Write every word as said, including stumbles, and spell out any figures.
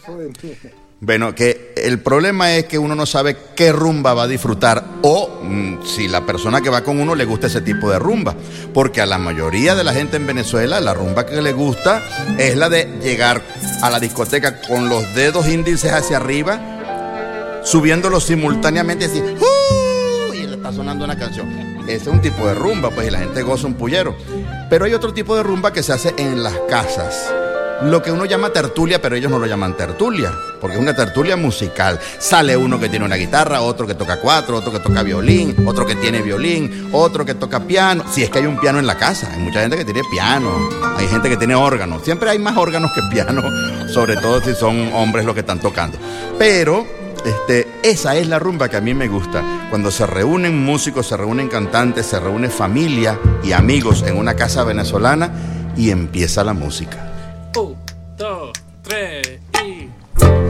Bueno, que el problema es que uno no sabe qué rumba va a disfrutar o mm, si la persona que va con uno le gusta ese tipo de rumba. Porque a la mayoría de la gente en Venezuela, la rumba que le gusta es la de llegar a la discoteca con los dedos índices hacia arriba, subiéndolos simultáneamente y decir ¡uh! Y le está sonando una canción. Ese es un tipo de rumba, pues, y la gente goza un pullero. Pero hay otro tipo de rumba que se hace en las casas. Lo que uno llama tertulia, pero ellos no lo llaman tertulia, porque es una tertulia musical. Sale uno que tiene una guitarra, otro que toca cuatro, otro que toca violín, otro que tiene violín, otro que toca piano. Si es que hay un piano en la casa, hay mucha gente que tiene piano, hay gente que tiene órganos. Siempre hay más órganos que piano, sobre todo si son hombres los que están tocando. Pero este, esa es la rumba que a mí me gusta, cuando se reúnen músicos, se reúnen cantantes, se reúne familia y amigos en una casa venezolana y empieza la música. Un, dos, tres y...